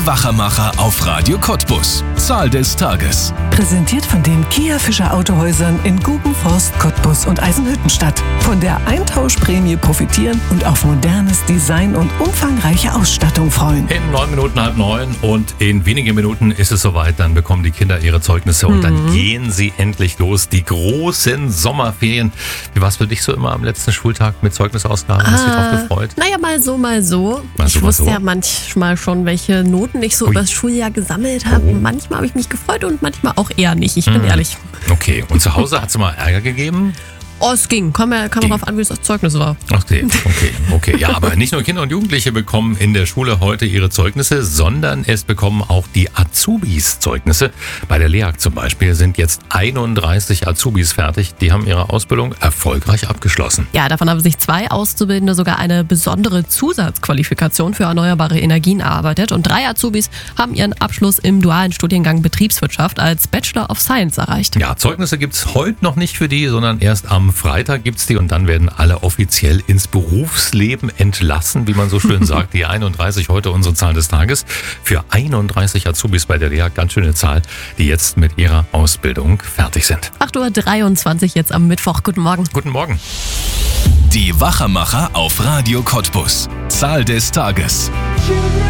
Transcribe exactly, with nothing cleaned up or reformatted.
Die Wachermacher auf Radio Cottbus. Zahl des Tages. Präsentiert von den Kia Fischer Autohäusern in Gubenforst, Cottbus und Eisenhüttenstadt. Von der Eintauschprämie profitieren und auf modernes Design und umfangreiche Ausstattung freuen. In neun Minuten halb neun und in wenigen Minuten ist es soweit. Dann bekommen die Kinder ihre Zeugnisse und mhm. dann gehen sie endlich los. Die großen Sommerferien. Wie war es für dich so immer am letzten Schultag mit Zeugnisausgaben? Hast du dich drauf gefreut? Naja, mal so, mal so. Mal ich so, mal wusste so. ja manchmal schon, welche Noten ich so Ui. über das Schuljahr gesammelt habe. Oh. Manchmal habe ich mich gefreut und manchmal auch eher nicht. Ich bin Mhm. ehrlich. Okay, und zu Hause hat es mal Ärger gegeben? Oh, es ging. Kann man, kann man drauf an, wie das Zeugnis war. Okay, okay, okay. Ja, aber nicht nur Kinder und Jugendliche bekommen in der Schule heute ihre Zeugnisse, sondern es bekommen auch die Azubis Zeugnisse. Bei der LEAG zum Beispiel sind jetzt einunddreißig Azubis fertig. Die haben ihre Ausbildung erfolgreich abgeschlossen. Ja, davon haben sich zwei Auszubildende sogar eine besondere Zusatzqualifikation für erneuerbare Energien erarbeitet. Und drei Azubis haben ihren Abschluss im dualen Studiengang Betriebswirtschaft als Bachelor of Science erreicht. Ja, Zeugnisse gibt's heute noch nicht für die, sondern erst am Freitag gibt's die und dann werden alle offiziell ins Berufsleben entlassen, wie man so schön sagt. Die einunddreißig heute unsere Zahl des Tages. Für einunddreißig Azubis bei der LEAG, ganz schöne Zahl, die jetzt mit ihrer Ausbildung fertig sind. acht Uhr dreiundzwanzig jetzt am Mittwoch. Guten Morgen. Guten Morgen. Die Wachermacher auf Radio Cottbus. Zahl des Tages.